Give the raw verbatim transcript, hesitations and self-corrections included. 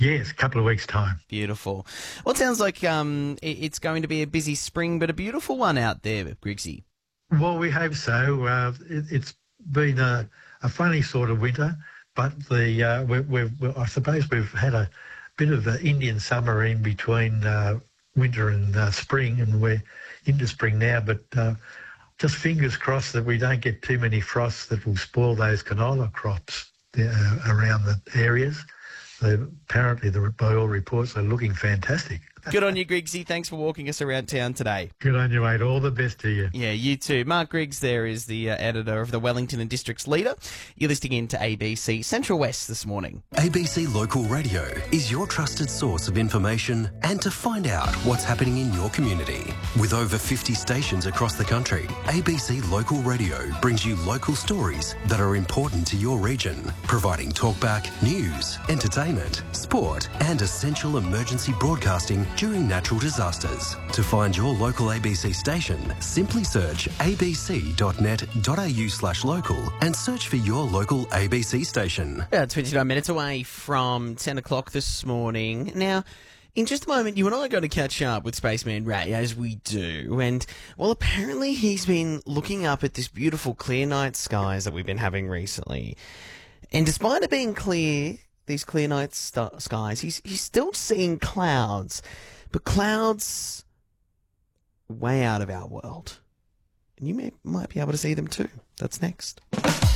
Yes, a couple of weeks' time. Beautiful. Well, it sounds like um, it, it's going to be a busy spring, but a beautiful one out there, Griggsy. Well, we hope so. Uh, it, it's been a, a funny sort of winter, but the uh, we, we've, we, I suppose we've had a bit of an Indian summer in between uh, winter and uh, spring, and we're into spring now, but uh, just fingers crossed that we don't get too many frosts that will spoil those canola crops uh, around the areas. They, apparently, the, by all reports, are looking fantastic. Good on you, Griggsy. Thanks for walking us around town today. Good on you, mate. All the best to you. Yeah, you too. Mark Griggs there is the uh, editor of the Wellington and District's Leader. You're listening in to A B C Central West this morning. A B C Local Radio is your trusted source of information and to find out what's happening in your community. With over fifty stations across the country, A B C Local Radio brings you local stories that are important to your region, providing talkback, news, entertainment, sport and essential emergency broadcasting during natural disasters. To find your local A B C station, simply search abc.net.au slash local and search for your local A B C station. About twenty-nine minutes away from ten o'clock this morning. Now, in just a moment, you and I are going to catch up with Spaceman Ray, as we do. And, well, apparently he's been looking up at this beautiful clear night skies that we've been having recently. And despite it being clear, these clear night st- skies, he's, he's still seeing clouds. But clouds way out of our world. And you may, might be able to see them too. That's next.